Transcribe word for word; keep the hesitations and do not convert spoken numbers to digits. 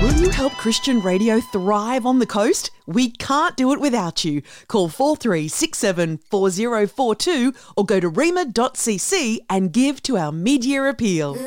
Will you help Christian radio thrive on the coast? We can't do it without you. Call four three six seven four zero four two or go to rema dot c c and give to our mid-year appeal.